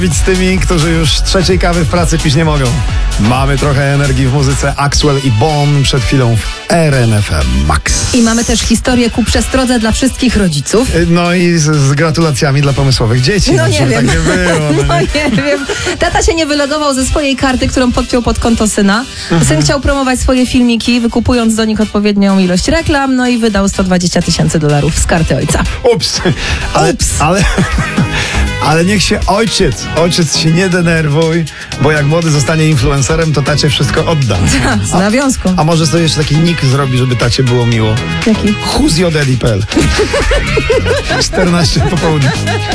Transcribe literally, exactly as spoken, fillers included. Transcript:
Z tymi, którzy już trzeciej kawy w pracy pić nie mogą. Mamy trochę energii w muzyce. Axwell i Bon przed chwilą w R M F M Max. I mamy też historię ku przestrodze dla wszystkich rodziców. No i z, z gratulacjami dla pomysłowych dzieci. No nie żeby wiem. Tak nie było. No No nie. nie wiem. Tata się nie wylogował ze swojej karty, którą podpiął pod konto syna. Syn chciał promować swoje filmiki, wykupując do nich odpowiednią ilość reklam, no i wydał sto dwadzieścia tysięcy dolarów z karty ojca. Ups. Ale, Ups. ale, ale niech się ojciec, ojciec się nie denerwuj, bo jak młody zostanie influencerem, to tacie wszystko odda. Z nawiązką. A może sobie jeszcze taki nick zrobi, żeby tacie było miło? Jaki? Who's your daddy kropka p l czternaście po południu.